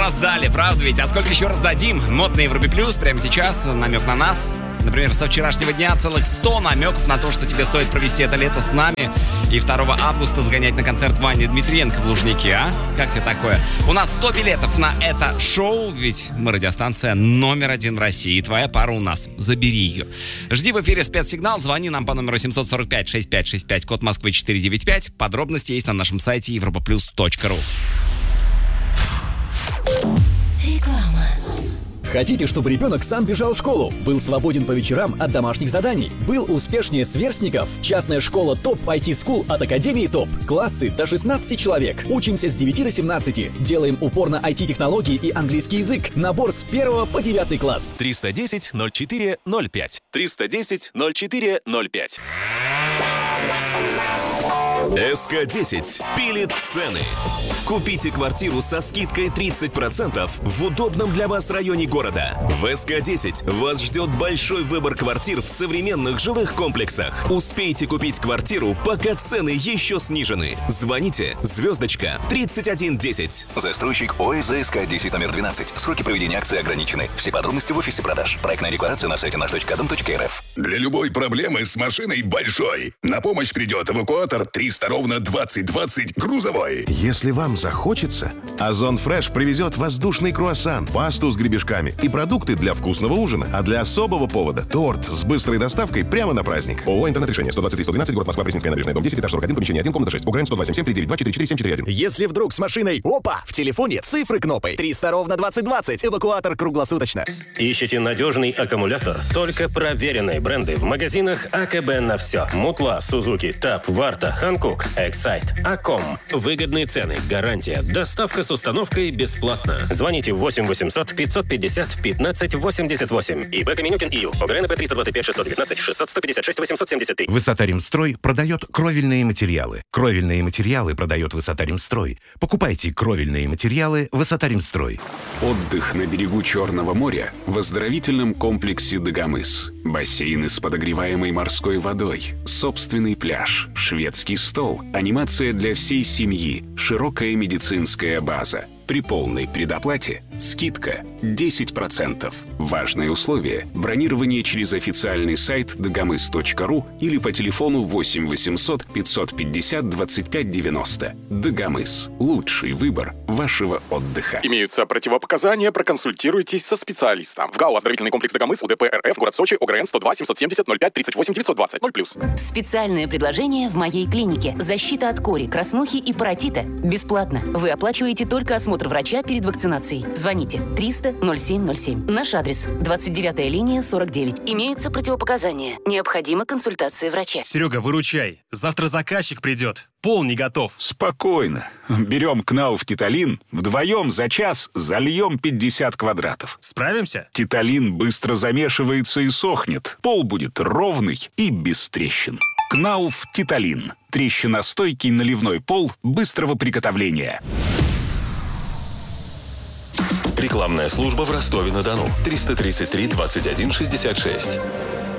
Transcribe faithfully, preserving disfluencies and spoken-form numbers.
раздали, правда ведь? А сколько еще раздадим? Мод на Европе Плюс прямо сейчас, намек на нас. Например, со вчерашнего дня целых сто намеков на то, что тебе стоит провести это лето с нами и второго августа сгонять на концерт Вани Дмитриенко в Лужники, а? Как тебе такое? У нас сто билетов на это шоу, ведь мы радиостанция номер один в России, и твоя пара у нас. Забери ее. Жди в эфире спецсигнал, звони нам по номеру семь сорок пять шестьдесят пять шестьдесят пять, код Москвы четыре девять пять. Подробности есть на нашем сайте европа плюс точка ру. Реклама. Хотите, чтобы ребенок сам бежал в школу, был свободен по вечерам от домашних заданий, был успешнее сверстников? Частная школа ТОП ай ти School от Академии ТОП. Классы до шестнадцати человек. Учимся с девяти до семнадцати. Делаем упор на ай ти-технологии и английский язык. Набор с первого по девятый класс. триста десять ноль четыре ноль пять. триста десять ноль четыре ноль пять. эс ка десять пилит цены. Купите квартиру со скидкой тридцать процентов в удобном для вас районе города. В эс ка десять вас ждет большой выбор квартир в современных жилых комплексах. Успейте купить квартиру, пока цены еще снижены. Звоните звездочка тридцать один десять. Застройщик ОСЗ эс ка десять номер двенадцать. Сроки проведения акции ограничены. Все подробности в офисе продаж. Проектная декларация на сайте наш точка дом точка эр эф. Для любой проблемы с машиной большой на помощь придет эвакуатор триста ровно двадцать двадцать грузовой. Если вам захочется, Озон Фреш привезет воздушный круассан, пасту с гребешками и продукты для вкусного ужина. А для особого повода – торт с быстрой доставкой прямо на праздник. ООО «Интернет-решение». сто двадцать три сто двенадцать, город Москва, Пресненская набережная, дом десять, этаж сорок один, помещение один, комната шесть. УГРН сто два семь семь три девять два четыре четыре семь четыре один. Если вдруг с машиной, опа, в телефоне цифры кнопой. триста ровно двадцать двадцать. Эвакуатор круглосуточно. Ищете надежный аккумулятор? Только проверенные бренды в магазинах АКБ на все. Мутла, Сузуки, Тап, Варта, Ханкук, Эксайт, Аком. Выгодные цены, гарантия, доставка с установкой бесплатно. Звоните восемь восемьсот пятьсот пятьдесят пятнадцать восемьдесят восемь. ИБ Каменюкин ИЮ. ОГРН П триста двадцать пять шестьсот девятнадцать шестьсот сто пятьдесят шесть восемьсот семьдесят три. Высота Римстрой продает кровельные материалы. Кровельные материалы продает Высота Римстрой. Покупайте кровельные материалы Высота Римстрой. Отдых на берегу Черного моря в оздоровительном комплексе Дагомыс. Бассейны с подогреваемой морской водой, собственный пляж, шведский стол, анимация для всей семьи, широкая медицинская база. При полной предоплате скидка десять процентов. Важное условие – бронирование через официальный сайт дагомыс точка ру или по телефону восемь восемьсот пятьсот пятьдесят двадцать пять девяносто. Дагомыс – лучший выбор вашего отдыха. Имеются противопоказания, проконсультируйтесь со специалистом. В ГАО «Оздоровительный комплекс Дагомыс», УДП РФ, город Сочи, ОГРН сто два семьсот семьдесят ноль пять тридцать восемь девятьсот двадцать ноль плюс. Специальное предложение в моей клинике. Защита от кори, краснухи и паротита. Бесплатно. Вы оплачиваете только осмотр врача перед вакцинацией. Звоните триста ноль семь ноль семь. Наш адрес двадцать девятая линия сорок девять. Имеются противопоказания. Необходима консультация врача. Серега, выручай. Завтра заказчик придет. Пол не готов. Спокойно. Берем Кнауф Титалин. Вдвоем за час зальем пятьдесят квадратов. Справимся? Титалин быстро замешивается и сохнет. Пол будет ровный и без трещин. Кнауф Титалин. Трещиностойкий наливной пол быстрого приготовления. Рекламная служба в Ростове-на-Дону. триста тридцать три двадцать один шестьдесят шесть.